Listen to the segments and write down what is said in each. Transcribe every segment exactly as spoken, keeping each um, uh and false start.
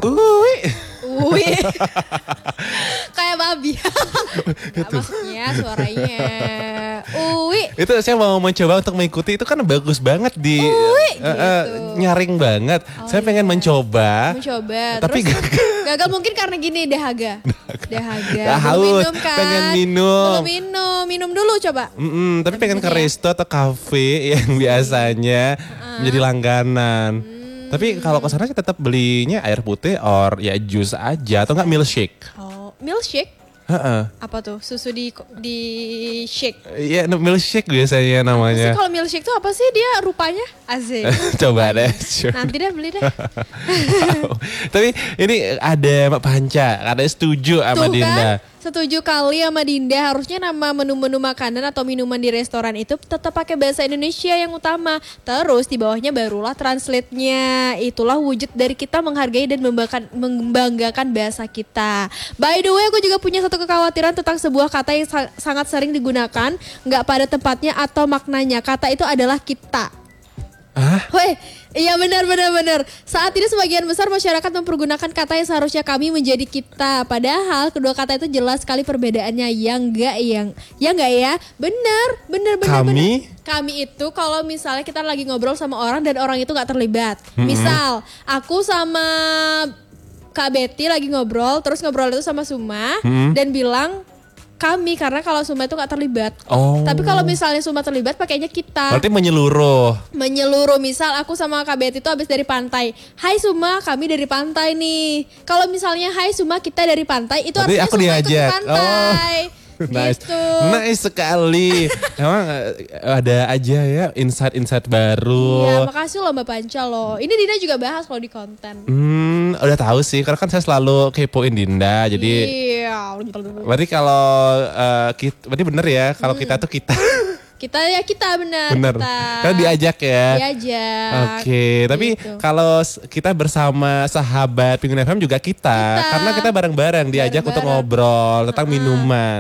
Uwi. Uwi. Kayak babi. Gak maksudnya suaranya. Uwi. Itu saya mau mencoba untuk mengikuti, itu kan bagus banget di Uwi, uh, uh, gitu. nyaring banget. Oh, saya pengen iya. mencoba. Mencoba. Tapi Terus gagal. gagal mungkin karena gini dahaga. Dahaga. Nah, Belum haus, minum kan. pengen minum. Belum minum. Minum dulu coba. Mm-mm, tapi pengen ke ya. resto atau kafe yang biasanya menjadi langganan. Hmm. Tapi kalau ke sana sih tetap belinya air putih or ya jus aja atau enggak milkshake. Oh, milkshake? Heeh. Apa tuh? Susu di di shake. Iya, no, milkshake biasanya Sih namanya. kalau milkshake tuh apa sih dia rupanya? Asik. Coba deh. Nanti deh beli deh. Tapi ini ada Mbak Panca, katanya setuju sama Tuh Dinda. kan, setuju kali sama Dinda. Harusnya nama menu-menu makanan atau minuman di restoran itu tetap pakai bahasa Indonesia yang utama. Terus di bawahnya barulah translate-nya. Itulah wujud dari kita menghargai dan membanggakan, membanggakan bahasa kita. By the way, aku juga punya satu kekhawatiran tentang sebuah kata yang sa- sangat sering digunakan, nggak pada tempatnya atau maknanya. Kata itu adalah kita. Hah? Weh, iya benar benar benar. Saat ini sebagian besar masyarakat mempergunakan kata yang seharusnya kami menjadi kita. Padahal kedua kata itu jelas sekali perbedaannya. Yang enggak yang ya enggak ya? Benar, benar benar. Kami? benar. Kami itu kalau misalnya kita lagi ngobrol sama orang dan orang itu nggak terlibat. Mm-hmm. Misal aku sama Kak Betty lagi ngobrol, terus ngobrol itu sama Suma mm-hmm. dan bilang kami karena kalau Suma itu gak terlibat. Oh. Tapi kalau misalnya Suma terlibat pakainya kita. Berarti menyeluruh. Menyeluruh, misal aku sama Kak Betty itu habis dari pantai. Hai Suma, kami dari pantai nih. Kalau misalnya hai Suma, kita dari pantai, itu Berarti artinya aku Suma ikut diajak. ke pantai. Oh. Nice. Gitu. Nice sekali. Emang ada aja ya insight-insight baru. Iya, makasih loh Mbak Panca loh. Ini Dinda juga bahas kalau di konten. Hmm, udah tahu sih karena kan saya selalu kepoin Dinda. Jadi Iya. berarti kalau uh, kita, berarti bener ya kalau hmm. kita tuh kita. Kita ya kita benar. Bener. Kita. Kan diajak ya. Diajak. Oke, tapi gitu. kalau kita bersama sahabat Penguin F M juga kita, kita. karena kita bareng-bareng diajak Bareng-bareng. untuk ngobrol tentang uh-huh. minuman.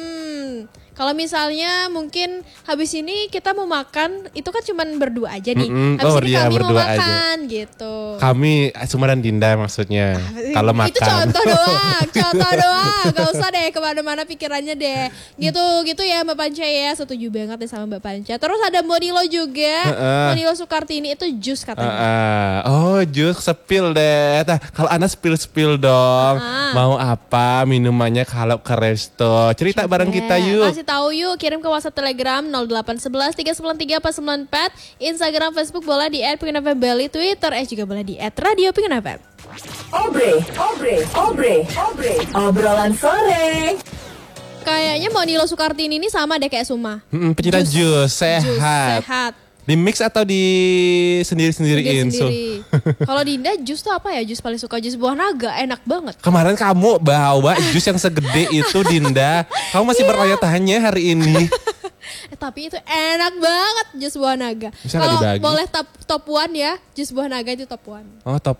Hmm, kalau misalnya mungkin habis ini kita mau makan, itu kan cuman berdua aja nih. Mm-mm. Habis Oh, ini iya, kami mau berdua makan gitu. Kami Suma dan Dinda maksudnya. Kalau makan. Itu contoh doang, contoh doang. Gak usah deh kemana-mana pikirannya deh. Gitu gitu ya Mbak Panca ya. Setuju banget deh sama Mbak Panca. Terus ada Monilo juga. Uh-uh. Monilo Sukartini itu jus katanya. Uh-uh. Oh jus spill deh. Nah, kalau Ana spill-spill dong. Uh-uh. Mau apa minumannya kalau ke resto. Cerita coba bareng kita yuk. Kasih tahu yuk. Kirim ke WhatsApp Telegram nol delapan satu satu tiga sembilan tiga empat sembilan empat. Instagram Facebook boleh di et pengen f m bali. Twitter eh juga boleh di et radio pengen f m. Obre, obre, obre, obre, obrolan sore. Kayaknya Monilo Sukartini ini sama deh kayak Suma. Hmm, pecinta jus, jus sehat. Jus sehat. Di mix atau di sendiri-sendiriin? Sendiri. Kalau Dinda jus tuh apa ya? Jus paling suka jus buah naga, enak banget. Kemarin kamu bawa jus yang segede itu Dinda. Kamu masih yeah. bertanya-tanya hari ini. eh, tapi itu enak banget jus buah naga. Kalau boleh top, top one ya, jus buah naga itu top one. Oh top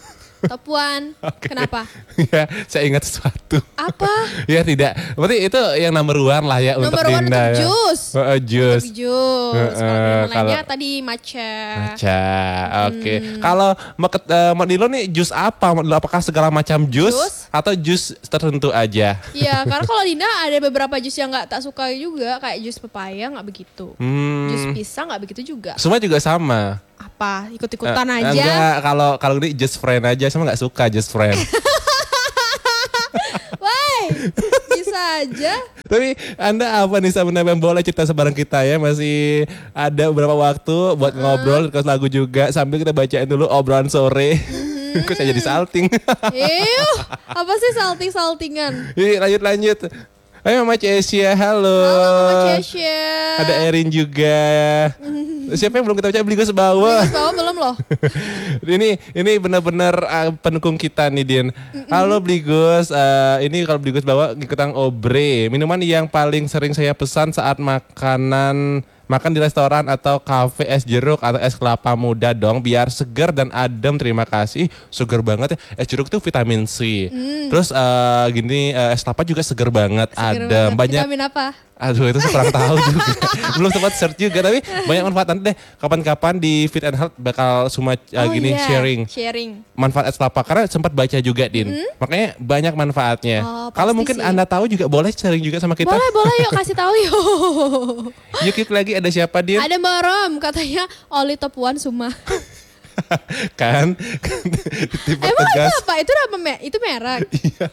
Top one. Okay. Kenapa? Ya, saya ingat sesuatu. Apa? Ya tidak. Berarti itu yang nomor one lah ya nomor untuk one Dinda. Nomor one ya. untuk jus. Uh, jus. Untuk jus. Uh, uh, kalau lainnya tadi matcha. Matcha. Oke. Okay. Hmm. Kalau uh, Monilo nih jus apa? Apakah segala macam jus, jus? Atau jus tertentu aja? Iya, karena kalau Dinda ada beberapa jus yang nggak tak suka juga, kayak jus pepaya nggak begitu. Hmm. Jus pisang nggak begitu juga. Semua juga sama. Apa ikut-ikutan uh, aja? Enggak, kalau kalau ini just friend aja, sama nggak suka just friend. Woi, bisa aja. Tapi Anda apa nih sebenarnya boleh cerita sebarang kita ya, masih ada beberapa waktu buat uh. ngobrol terus lagu juga sambil kita bacain dulu obrolan sore. Hmm. Kok saya jadi salting? Eww, apa sih salting-saltingan? Ih, lanjut lanjut. Hai Mama Cesia, halo. Halo Mama Cesia. Ada Erin juga. Siapa yang belum kita baca? Bligos bawah. Bligos bawah belum loh. ini ini benar-benar uh, pendukung kita nih Din. Mm-mm. Halo Bligos, uh, ini kalau Bligos bawa ikutan Obre. Minuman yang paling sering saya pesan saat makanan makan di restoran atau kafe es jeruk atau es kelapa muda dong biar segar dan adem. Terima kasih. Segar banget ya. Es jeruk tuh vitamin C. Mm. Terus uh, gini uh, es kelapa juga segar banget, seger adem. Banget. Banyak vitamin apa? Aduh itu saya kurang tahu juga. Belum sempat search juga tapi banyak manfaat. Nanti deh kapan-kapan di Fit and Health bakal semua uh, Oh gini iya, sharing. Sharing. Manfaat es kelapa karena sempat baca juga Din. Mm-hmm. Makanya banyak manfaatnya. Oh, Kalau pasti mungkin sih. Anda tahu juga boleh sharing juga sama kita. Boleh, boleh yuk kasih tahu yuk. Yuk kita lagi ada siapa Din? Ada Mbak Rom katanya Oli top one Suma. kan tipe Emang tegas. itu apa? Itu nama me- itu merek.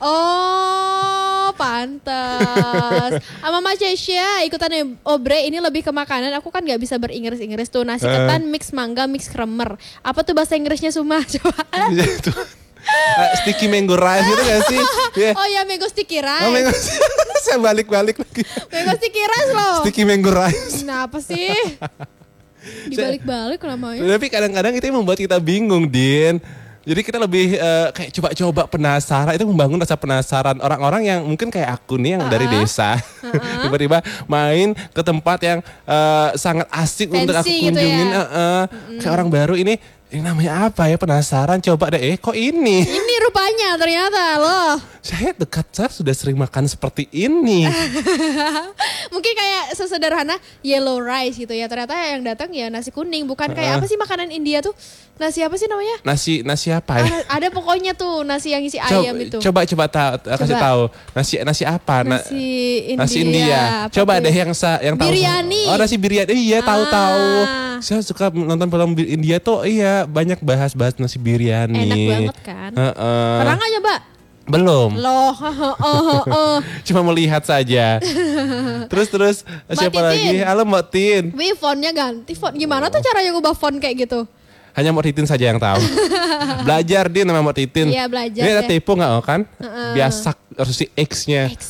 Oh, pantas. Sama Mas Cesya ikutan ya, Obre ini lebih ke makanan. Aku kan nggak bisa beringgris-inggris tuh. Nasi ketan mix mangga mix kremer. Apa tuh bahasa Inggrisnya Suma? Coba. Itu. Uh, sticky mango rice gitu gak sih? Yeah. Oh ya mango sticky rice. Oh, mango. Saya balik-balik lagi. Mango sticky rice loh. Sticky mango rice. Nah, apa sih? Dibalik-balik namanya. Tapi kadang-kadang itu yang membuat kita bingung, Din. Jadi kita lebih uh, kayak coba-coba penasaran, itu membangun rasa penasaran orang-orang yang mungkin kayak aku nih yang uh-uh. dari desa. Uh-uh. Tiba-tiba main ke tempat yang uh, sangat asik Fancy untuk aku gitu kunjungin. ya? Uh-uh. Mm. Kayak orang baru ini, ini namanya apa ya, penasaran, coba deh, eh kok ini? Ini rupanya ternyata loh. Saya dekat saya sudah sering makan seperti ini. Mungkin kayak sesederhana yellow rice gitu ya. Ternyata yang datang ya nasi kuning. Bukan kayak apa sih makanan India tuh. Nasi apa sih namanya? Nasi nasi apa ya? Ada, ada pokoknya tuh nasi yang isi Coba, ayam itu. coba coba tahu, kasih tahu. Nasi nasi apa? Na- Nasi India. Nasi India. Apa Coba tuh? deh yang sa, yang tahu. Biryani. Oh, nasi biryani. Iya, tahu-tahu. Ah. Saya suka nonton film India tuh, iya, banyak bahas-bahas nasi biryani. Enak banget kan? Heeh. Pernah nggak coba? Belum. Loh, oh, oh, oh. Cuma melihat saja. terus terus Mbak siapa Titin. lagi? Halo Mbak Tin. Wih, fontnya ganti font. Gimana tuh caranya ngubah font kayak gitu? Hanya Mbak Titin saja yang tahu. Belajar Din sama Mbak Titin. Iya, belajar Ini ada deh. typo nggak oh, kan? Uh-uh. Biasa harus si X-nya. X.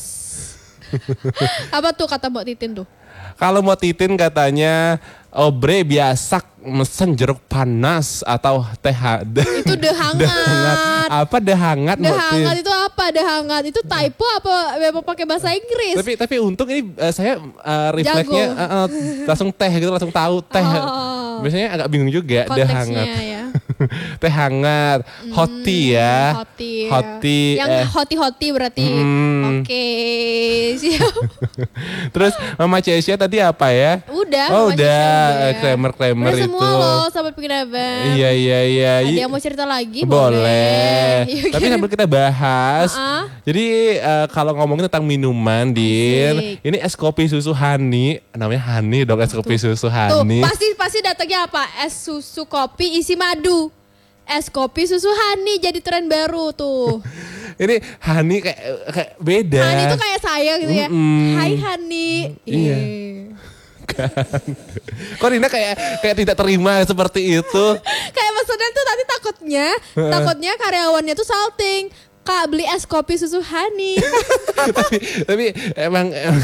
Apa tuh kata Mbak Titin tuh? Kalau Mbak Titin katanya Obre biasa mesen jeruk panas atau teh ha- Itu deh hangat. deh hangat. Apa deh hangat Deh Mbak Tin? hangat itu apa? Deh hangat itu typo apa? Apa pakai bahasa Inggris? Tapi tapi untung ini uh, saya uh, refleksnya Jago. uh, uh, langsung teh gitu, langsung tahu teh. Oh. Biasanya agak bingung juga deh Konteksnya hangat. ya. Teh hangat, hot tea ya. Hot tea. Hot tea, Yang eh. hoti-hoti berarti. Hmm. Oke, siap. Terus Mama Cesia tadi apa ya? Udah. Oh Mama udah, Cisha udah. kremer-kremer Udah itu. semua loh, sahabat Pikin Abang. Iya iya iya. Ada Iya. yang mau cerita lagi? Boleh. Boleh. Tapi sambil kita bahas. Uh-uh. Jadi eh, kalau ngomongin tentang minuman, Din, Asik. ini es kopi susu Hani, namanya Hani dong, es kopi susu Tuh, Hani. pasti pasti datangnya apa? Es susu kopi isi madu. Es kopi susu Hani jadi tren baru tuh. Ini Hani kayak kayak beda. Hani tuh kayak saya gitu ya. Mm-mm. Hai Hani. Iya. Ih. Kok Rina kayak kayak tidak terima seperti itu? Kayak pesanan tuh tadi takutnya, takutnya karyawannya tuh salting. Kak beli es kopi susu Hani. tapi tapi emang, emang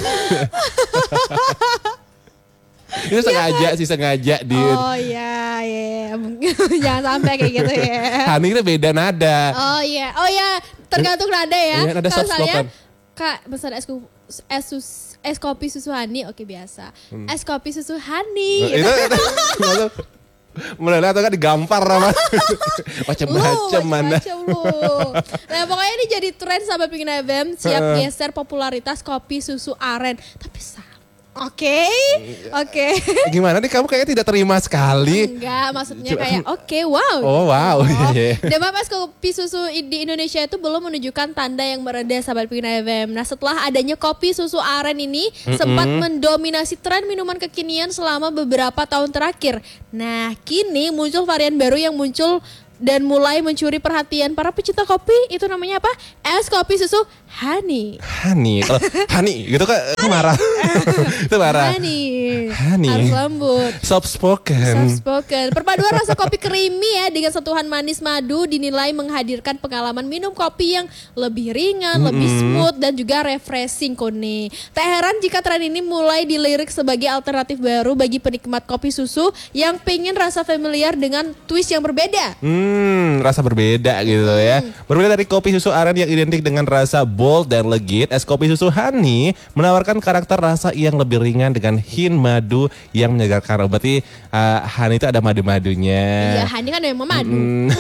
ini sengaja sih sengaja Din. Oh iya, iya. Jangan sampai kayak gitu ya. Hani itu beda nada. Oh iya, oh iya. Tergantung nada ya. Iya, nada Kalau soft saya, spoken. Kak pesan es, ku- es, sus- es kopi susu Hani, oke biasa. Es kopi susu Hani. Itu itu mulai atau kan digampar sama macam-macam Lu, mana. macam-macam lu. Nah pokoknya ini jadi tren sahabat Pikin F M. Siap geser popularitas kopi susu aren. Tapi sa- Oke, oke. Gimana nih kamu kayaknya tidak terima sekali. Enggak, maksudnya Coba- kayak oke, wow. Oh wow. Oh, Iya. Demam es kopi susu di Indonesia itu belum menunjukkan tanda yang mereda sahabat Pikin F M. Nah setelah adanya kopi susu aren ini sempat mendominasi tren minuman kekinian selama beberapa tahun terakhir. Nah kini muncul varian baru yang muncul dan mulai mencuri perhatian para pecinta kopi. Itu namanya apa? Es kopi susu Hani. Hani, kalau Hani gitu kan itu marah. Itu marah. Hani. Hani. Harus lembut. Soft spoken. Soft spoken. Perpaduan rasa kopi creamy ya dengan sentuhan manis madu dinilai menghadirkan pengalaman minum kopi yang lebih ringan, lebih smooth dan juga refreshing kone. Tak heran jika tren ini mulai dilirik sebagai alternatif baru bagi penikmat kopi susu yang pengen rasa familiar dengan twist yang berbeda. Hmm, rasa berbeda gitu ya. Berbeda dari kopi susu aren yang identik dengan rasa bold dan legit, es kopi susu Hani menawarkan karakter rasa yang lebih ringan dengan hint madu yang menyegarkan. Berarti uh, Hani itu ada madu-madunya. Iya, Hani kan memang madu. Hmm.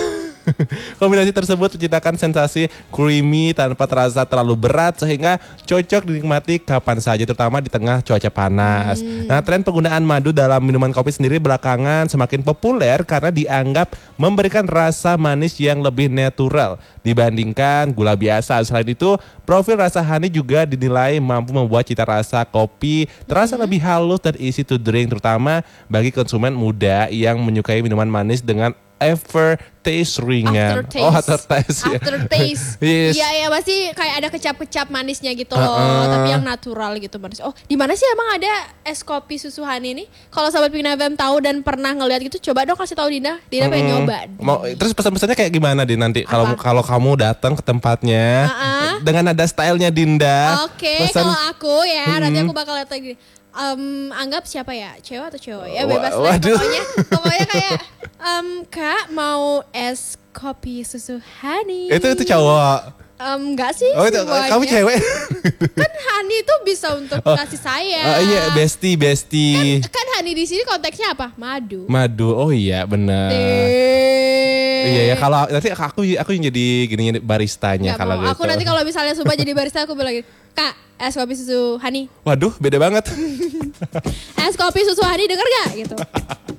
Kombinasi tersebut menciptakan sensasi creamy tanpa terasa terlalu berat sehingga cocok dinikmati kapan saja terutama di tengah cuaca panas. Hmm. Nah, tren penggunaan madu dalam minuman kopi sendiri belakangan semakin populer karena dianggap memberikan rasa manis yang lebih natural dibandingkan gula biasa. Selain itu, profil rasa honey juga dinilai mampu membuat cita rasa kopi terasa Hmm. lebih halus dan easy to drink terutama bagi konsumen muda yang menyukai minuman manis dengan aftertaste ringan. Aftertaste. Oh, aftertaste. ya. Aftertaste. Yes. Iya, iya pasti kayak ada kecap-kecap manisnya gitu loh, Uh-uh. tapi yang natural gitu manis. Oh, di mana sih emang ada es kopi susu honey ini? Kalau sahabat Pina F M tahu dan pernah ngeliat gitu, coba dong kasih tahu Dinda. Dinda pengen nyoba. Mau terus pesan-pesannya kayak gimana Din nanti kalau Apa? kalau kamu datang ke tempatnya Uh-uh. dengan ada stylenya Dinda. Oke, pesan- kalau aku ya nanti aku bakal lihat lagi. Em, anggap siapa ya, cewek atau cowok ya, Wa- bebas deh. waduh. Pokoknya, pokoknya kayak em, Kak mau es kopi susu honey. itu itu cowok. Em, enggak sih. Oh, itu semuanya. kamu cewek. Kan honey itu bisa untuk Oh. kasih sayang. Oh iya, bestie, bestie. Kan honey di sini konteksnya apa? Madu. Madu. Oh iya, benar. Eh. Iya ya, kalau nanti aku aku yang jadi gini baristanya Nggak kalau mau. gitu. Aku nanti kalau misalnya Suba jadi barista aku bilang gitu, Kak, es kopi susu honey. Waduh, beda banget. Es kopi susu honey denger gak? Gitu.